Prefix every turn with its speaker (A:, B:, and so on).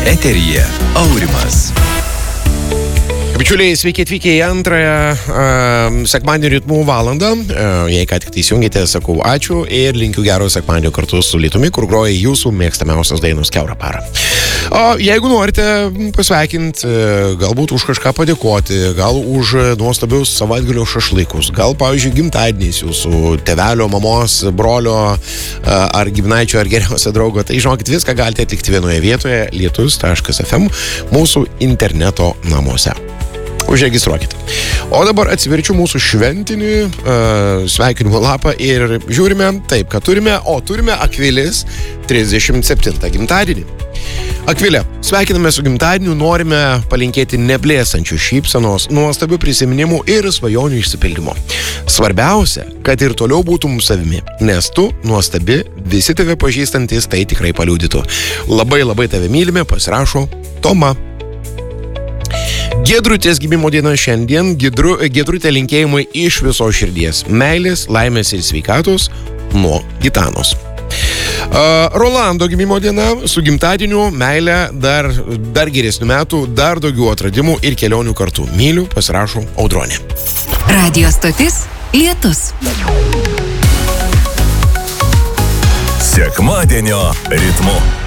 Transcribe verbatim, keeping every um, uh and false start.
A: Eteryje Aurimas.
B: Bičiuliai, sveiki atvykę į antrąją uh, sekmadienio ritmų valandą. Uh, jei ką tik tai įsijungėte, sakau ačiū ir linkiu gero sekmadienio kartu su Lietumi, kur groja jūsų mėgstamiausios dainos kiaurą parą. O jeigu norite pasveikinti, galbūt už kažką padėkoti, gal už nuostabius savaitgalio šašlykus, gal, pavyzdžiui, gimtadieniais jūsų tėvelio, mamos, brolio uh, ar giminaičio, ar geriausio draugo, tai žinokit, viską galite atlikti vienoje vietoje lietus taškas ef em mūsų interneto namuose. Užregistruokite. O dabar atsiverčiu mūsų šventinį uh, sveikinimo lapą ir žiūrime taip, kad turime, o turime Akvilės trisdešimt septintą gimtadienį. Akvilė, sveikiname su gimtadieniu, norime palinkėti neblėsančių šypsenos, nuostabių prisiminimų ir svajonių išsipildymo. Svarbiausia, kad ir toliau būtum savimi, nes tu nuostabi, visi tave pažįstantis tai tikrai paliudytų. Labai labai tave mylime, pasirašo Toma. Giedrutės gimimo diena šiandien, Giedru, Giedrutė linkėjimai iš viso širdies, meilės, laimės ir sveikatos nuo Gitanos. Uh, Rolando gimimo diena, su gimtadieniu, meilė, dar, dar geresnių metų, dar daugiau atradimų ir kelionių kartu. Myliu, pasirašo Audronė.
C: Radio stotis Lietus.
A: Sekmadienio ritmu.